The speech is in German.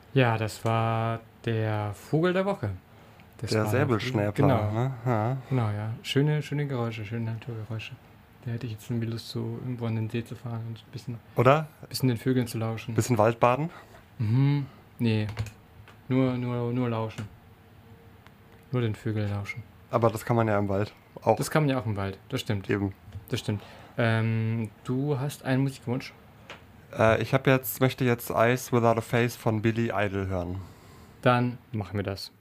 Ja, das war der Vogel der Woche. Das Der war der Vogel. Säbelschnäbler, Genau, ne? Ja. genau, ja. Schöne Geräusche, schöne Naturgeräusche. Da hätte ich jetzt irgendwie Lust, so irgendwo an den See zu fahren und ein Oder? bisschen den Vögeln zu lauschen. Bisschen Waldbaden? Mhm. Nee, nur lauschen. Nur den Vögeln lauschen. Aber das kann man ja im Wald auch Das kann man ja auch im Wald, das stimmt. eben. Das stimmt. Du hast einen Musikwunsch? Möchte jetzt Eyes Without a Face von Billy Idol hören. Dann machen wir das.